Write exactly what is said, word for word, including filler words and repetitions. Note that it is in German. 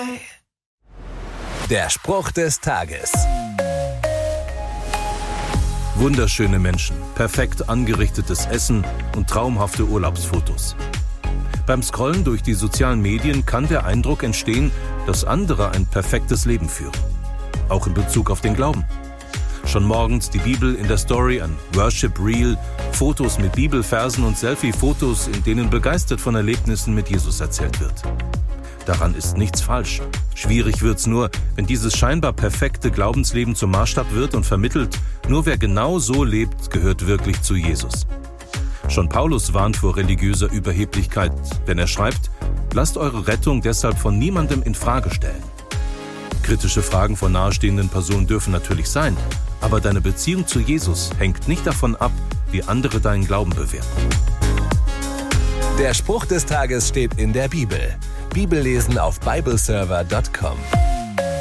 Der Spruch des Tages. Wunderschöne Menschen, perfekt angerichtetes Essen und traumhafte Urlaubsfotos. Beim Scrollen durch die sozialen Medien kann der Eindruck entstehen, dass andere ein perfektes Leben führen. Auch in Bezug auf den Glauben. Schon morgens die Bibel in der Story, ein Worship Reel, Fotos mit Bibelversen und Selfie-Fotos, in denen begeistert von Erlebnissen mit Jesus erzählt wird. Daran ist nichts falsch. Schwierig wird's nur, wenn dieses scheinbar perfekte Glaubensleben zum Maßstab wird und vermittelt, nur wer genau so lebt, gehört wirklich zu Jesus. Schon Paulus warnt vor religiöser Überheblichkeit, wenn er schreibt, lasst eure Rettung deshalb von niemandem in Frage stellen. Kritische Fragen von nahestehenden Personen dürfen natürlich sein, aber deine Beziehung zu Jesus hängt nicht davon ab, wie andere deinen Glauben bewerten. Der Spruch des Tages steht in der Bibel. Bibellesen auf bibleserver punkt com.